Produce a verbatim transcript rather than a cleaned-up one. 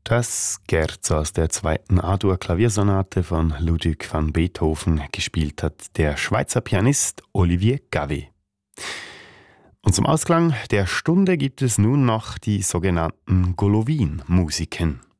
Das Scherzo aus der zweiten A-Dur-Klaviersonate von Ludwig van Beethoven gespielt hat der Schweizer Pianist Olivier Gavé. Und zum Ausklang der Stunde gibt es nun noch die sogenannten Golovin-Musiken.